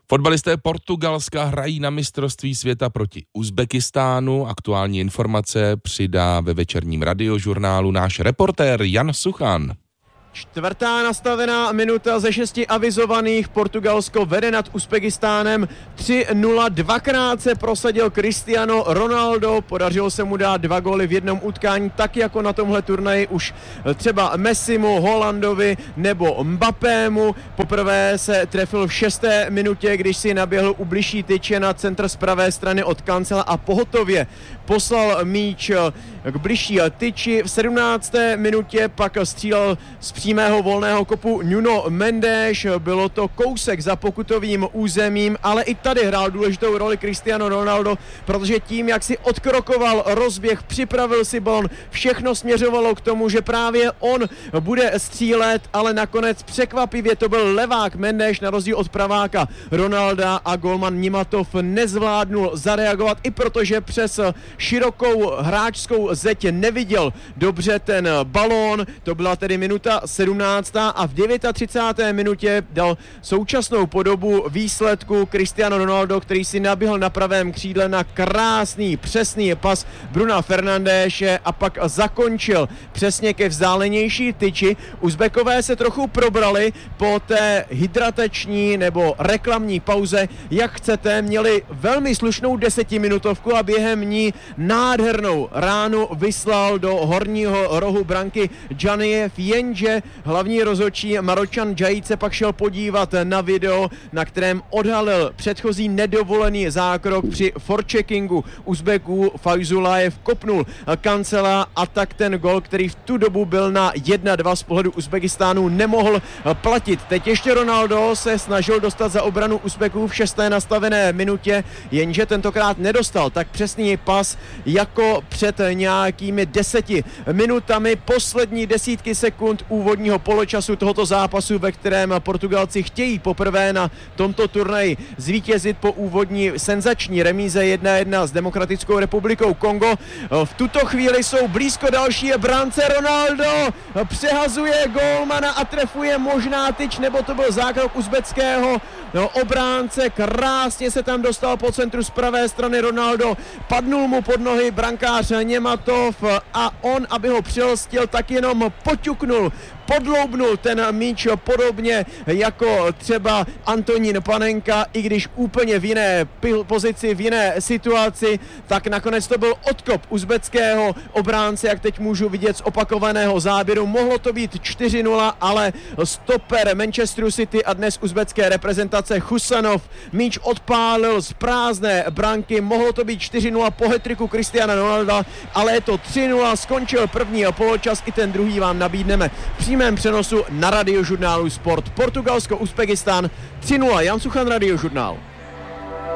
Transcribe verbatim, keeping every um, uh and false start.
Fotbalisté Portugalska hrají na mistrovství světa proti Uzbekistánu. Aktuální informace přidá ve večerním radiožurnálu náš reportér Jan Suchan. Čtvrtá nastavená minuta ze šesti avizovaných. Portugalsko vede nad Uzbekistánem tři nula. Dvakrát se prosadil Cristiano Ronaldo. Podařilo se mu dát dva góly v jednom utkání, tak jako na tomhle turnaji už třeba Messimu, Holandovi nebo Mbappému. Poprvé se trefil v šesté minutě, když si naběhl u bližší tyče na centr z pravé strany od Cancela a pohotově poslal míč k bližší tyči. V sedmnácté minutě pak střílel z přímého volného kopu Nuno Mendes. Bylo to kousek za pokutovým územím, ale i tady hrál důležitou roli Cristiano Ronaldo, protože tím, jak si odkrokoval rozběh, připravil si balon, všechno směřovalo k tomu, že právě on bude střílet, ale nakonec překvapivě to byl levák Mendes na rozdíl od praváka Ronalda a golman Nimatov nezvládnul zareagovat, i protože přes širokou hráčskou zeď neviděl dobře ten balón. To byla tedy minuta sedmnáctá a v třicáté deváté minutě dal současnou podobu výsledku Cristiano Ronaldo, který si naběhl na pravém křídle na krásný, přesný pas Bruna Fernandéše a pak zakončil přesně ke vzdálenější tyči. Uzbekové se trochu probrali po té hydratační nebo reklamní pauze, jak chcete, měli velmi slušnou desetiminutovku a během ní nádhernou ránu vyslal do horního rohu branky Džanijev, jenže hlavní rozhodčí Maročan Džajice pak šel podívat na video, na kterém odhalil předchozí nedovolený zákrok při forecheckingu Uzbeků. Fajzulajev kopnul Cancela a tak ten gol, který v tu dobu byl na jedna dva z pohledu Uzbekistánu, nemohl platit. Teď ještě Ronaldo se snažil dostat za obranu Uzbeků v šesté nastavené minutě, jenže tentokrát nedostal tak přesný pas jako před nějakými deseti minutami. Poslední desítky sekund úvodního poločasu tohoto zápasu, ve kterém Portugalci chtějí poprvé na tomto turnaji zvítězit po úvodní senzační remíze jedna jedna s Demokratickou republikou Kongo. V tuto chvíli jsou blízko další bránce. Ronaldo přehazuje gólmana a trefuje možná tyč, nebo to byl zákrok uzbeckého no, obránce. Krásně se tam dostal po centru z pravé strany Ronaldo, padnul mu pod nohy brankář Němatov a on, aby ho přilstil, tak jenom poťuknul, podloubnul ten míč podobně jako třeba Antonín Panenka, i když úplně v jiné pozici, v jiné situaci, tak nakonec to byl odkop uzbeckého obránce, jak teď můžu vidět z opakovaného záběru. Mohlo to být čtyři nula, ale stoper Manchesteru City a dnes uzbecké reprezentace Husanov míč odpálil z prázdné branky. Mohlo to být čtyři nula po hat-tricku Cristiana Ronalda, ale je to tři nula, skončil první poločas, i ten druhý vám nabídneme v přímém přenosu na radiožurnálu Sport. Portugalsko, Uzbekistán tři nula. Jan Suchan, radiožurnál.